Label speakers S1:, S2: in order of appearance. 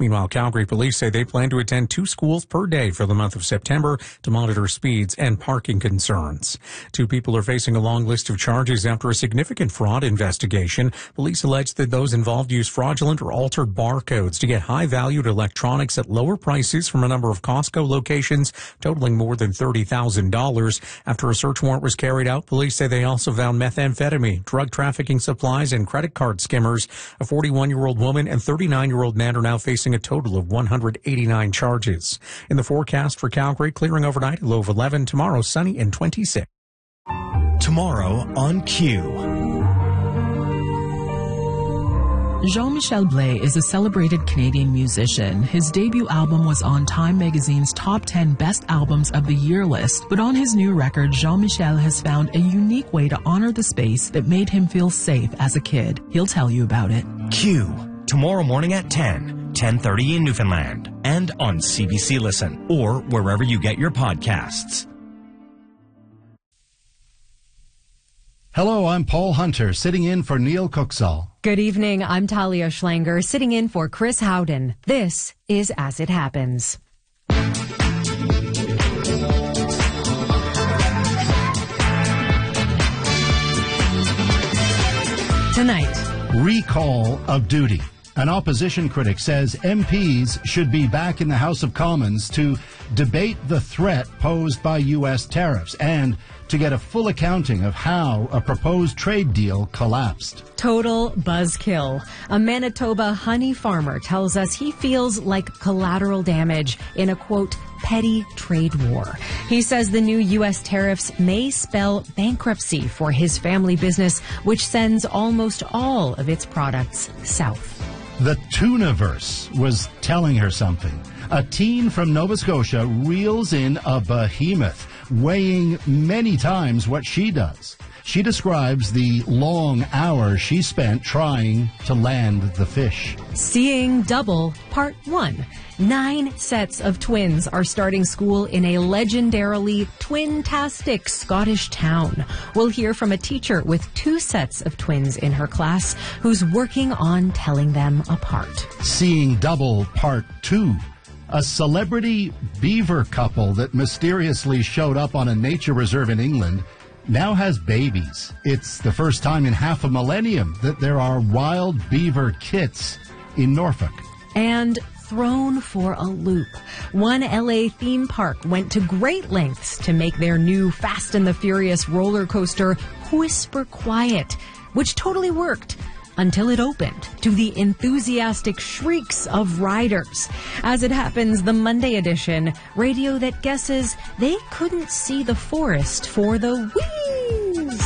S1: Meanwhile, Calgary police say they plan to attend 2 schools per day for the month of September to monitor speeds and parking concerns. 2 people are facing a long list of charges after a significant fraud investigation. Police allege that those involved used fraudulent or altered barcodes to get high-valued electronics at lower prices from a number of Costco locations, totaling more than $30,000. After a search warrant was carried out, police say they also found methamphetamine, drug trafficking supplies, and credit card skimmers. A 41-year-old woman and 39-year-old man are now facing a total of 189 charges. In the forecast for Calgary, clearing overnight, a low of 11. Tomorrow, sunny and 26.
S2: Tomorrow on Q.
S3: Jean-Michel Blais is a celebrated Canadian musician. His debut album was on Time magazine's top 10 best albums of the year list, but on his new record, Jean-Michel has found a unique way to honor the space that made him feel safe as a kid. He'll tell you about it.
S2: Q. Tomorrow morning at 10:30 in Newfoundland, and on CBC Listen, or wherever you get your podcasts.
S4: Hello, I'm Paul Hunter, sitting in for Neil Cooksall.
S5: Good evening, I'm Talia Schlanger, sitting in for Chris Howden. This is As It Happens. Tonight,
S4: recall of duty. An opposition critic says MPs should be back in the House of Commons to debate the threat posed by U.S. tariffs and to get a full accounting of how a proposed trade deal collapsed.
S5: total buzzkill. A Manitoba honey farmer tells us he feels like collateral damage in a, quote, petty trade war. He says the new U.S. tariffs may spell bankruptcy for his family business, which sends almost all of its products south.
S4: The Tuniverse was telling her something. A teen from Nova Scotia reels in a behemoth, weighing many times what she does. She describes the long hours she spent trying to land the fish.
S5: Seeing Double, Part 1. 9 sets of twins are starting school in a legendarily twin-tastic Scottish town. We'll hear from a teacher with 2 sets of twins in her class who's working on telling them apart.
S4: Seeing Double, Part 2. A celebrity beaver couple that mysteriously showed up on a nature reserve in England now has babies. It's the first time in half a millennium that there are wild beaver kits in Norfolk.
S5: And thrown for a loop. One LA theme park went to great lengths to make their new Fast and the Furious roller coaster whisper quiet, which totally worked. Until it opened, to the enthusiastic shrieks of riders. As it happens, the Monday edition, radio that guesses they couldn't see the forest for the wee